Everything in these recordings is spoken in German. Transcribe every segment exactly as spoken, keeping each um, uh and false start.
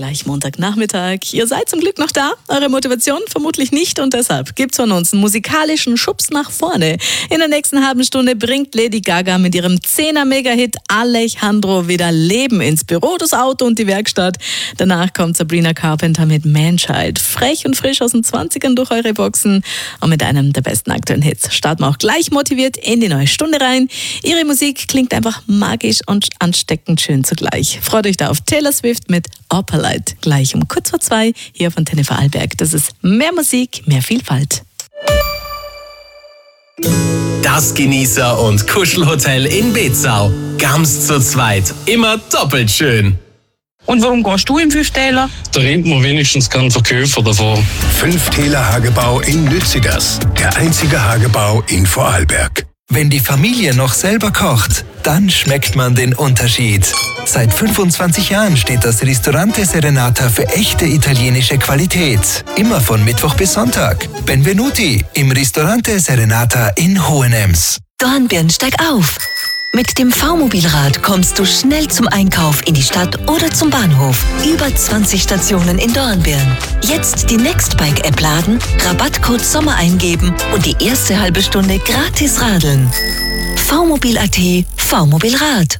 gleich Montagnachmittag. Ihr seid zum Glück noch da, eure Motivation vermutlich nicht und deshalb gibt's von uns einen musikalischen Schubs nach vorne. In der nächsten halben Stunde bringt Lady Gaga mit ihrem Zehner-Mega-Hit Alejandro wieder Leben ins Büro, das Auto und die Werkstatt. Danach kommt Sabrina Carpenter mit Man-Child. Frech und frisch aus den zwanzigern durch eure Boxen und mit einem der besten aktuellen Hits starten wir auch gleich motiviert in die neue Stunde rein. Ihre Musik klingt einfach magisch und ansteckend schön zugleich. Freut euch da auf Taylor Swift mit Opalite. Gleich um kurz vor zwei hier von Antenne Vorarlberg. Das ist mehr Musik, mehr Vielfalt. Das Genießer- und Kuschelhotel in Betzau. Ganz zu zweit. Immer doppelt schön. Und warum gehst du im Fünftäler? Da rennt man wenigstens keinen Verkäufer davor. Fünftäler Hagebau in Lützigers. Der einzige Hagebau in Vorarlberg. Wenn die Familie noch selber kocht, dann schmeckt man den Unterschied. Seit fünfundzwanzig Jahren steht das Ristorante Serenata für echte italienische Qualität. Immer von Mittwoch bis Sonntag. Benvenuti im Ristorante Serenata in Hohenems. Dornbirn, steig auf! Mit dem V-Mobilrad kommst du schnell zum Einkauf in die Stadt oder zum Bahnhof. Über zwanzig Stationen in Dornbirn. Jetzt die Nextbike-App laden, Rabattcode Sommer eingeben und die erste halbe Stunde gratis radeln. V-Mobil.at, V-Mobilrad.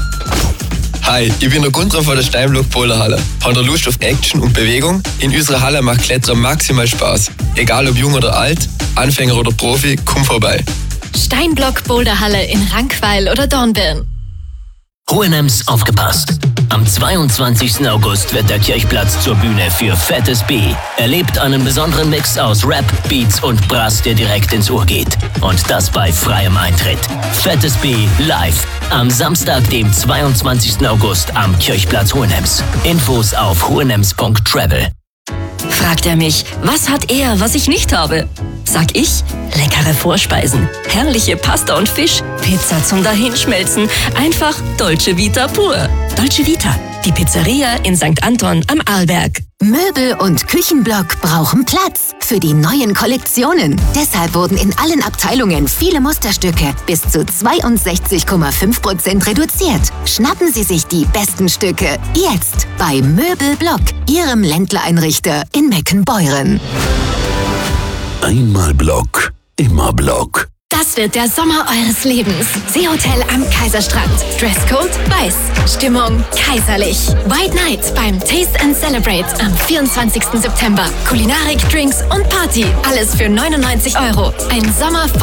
Hi, ich bin der Gunther von der Steinblock Boulderhalle. Habt ihr Lust auf Action und Bewegung? In unserer Halle macht Klettern maximal Spaß. Egal ob jung oder alt, Anfänger oder Profi, komm vorbei. Steinblock Boulderhalle in Rankweil oder Dornbirn. Hohenems, aufgepasst! Am zweiundzwanzigsten August wird der Kirchplatz zur Bühne für Fettes B. Erlebt einen besonderen Mix aus Rap, Beats und Brass, der direkt ins Ohr geht. Und das bei freiem Eintritt. Fettes B live. Am Samstag, dem zweiundzwanzigsten August am Kirchplatz Hohenems. Infos auf hohenems punkt travel. Fragt er mich, was hat er, was ich nicht habe? Sag ich, leckere Vorspeisen, herrliche Pasta und Fisch, Pizza zum Dahinschmelzen, einfach Dolce Vita pur. Dolce Vita, die Pizzeria in Sankt Anton am Arlberg. Möbel- und Küchenblock brauchen Platz für die neuen Kollektionen. Deshalb wurden in allen Abteilungen viele Musterstücke bis zu zweiundsechzig Komma fünf Prozent reduziert. Schnappen Sie sich die besten Stücke jetzt bei Möbelblock, Ihrem Ländler-Einrichter in Meckenbeuren. Einmal Block, immer Block. Das wird der Sommer eures Lebens. Seehotel am Kaiserstrand. Dresscode weiß. Stimmung kaiserlich. White Night beim Taste and Celebrate am vierundzwanzigsten September. Kulinarik, Drinks und Party. Alles für neunundneunzig Euro. Ein Sommer